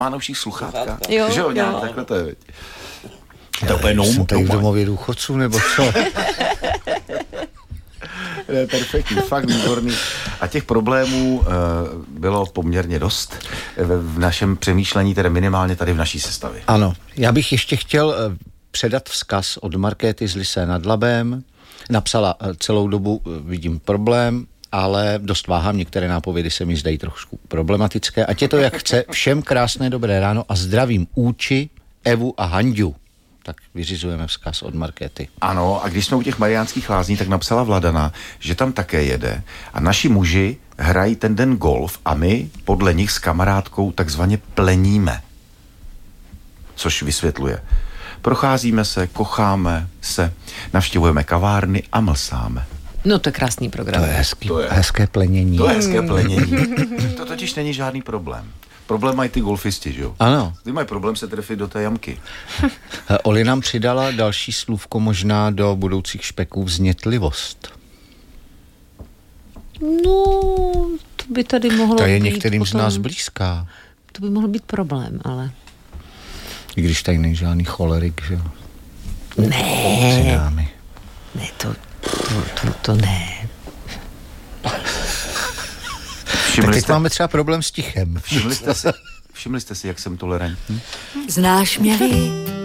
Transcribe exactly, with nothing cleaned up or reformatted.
Má na uších sluchátka. Jo, že jo, nějak jo. takhle to je. To úplně no, jsem tady v domově důchodců, nebo co? Je perfektní, fakt výborný. A těch problémů uh, bylo poměrně dost v, v našem přemýšlení, tedy minimálně tady v naší sestavě. Ano, já bych ještě chtěl uh, předat vzkaz od Markéty z Lysé nad Labem. Napsala uh, celou dobu, uh, vidím problém, ale dost váhám, některé nápovědy se mi zdají trošku problematické. Ať je to jak chce, všem krásné dobré ráno a zdravím Úči, Evu a Hanďu. Tak vyřizujeme vzkaz od Markéty. Ano, a když jsme u těch Mariánských lázní, tak napsala Vladana, že tam také jede a naši muži hrají ten den golf a my podle nich s kamarádkou takzvaně pleníme. Což vysvětluje. Procházíme se, kocháme se, navštěvujeme kavárny a mlsáme. No to je krásný program. To je hezký, To je- hezké plenění. To je hezké plenění. To totiž není žádný problém. Problém mají ty golfisti, že jo? Ano. Ty mají problém se trefit do té jamky. Oli nám přidala další slůvko možná do budoucích špeků, vznětlivost. No, to by tady mohlo Ta je být některým z potom- nás blízká. To by mohl být problém, ale... I když tady není žádný cholerik, že jo? Ne, Dámy. ne, to, to, to, to ne. Tak Všimli teď jste, máme třeba problém s tichem. všimli jste si, všimli jste si, jak jsem tolerantní? Znáš mě, Vy,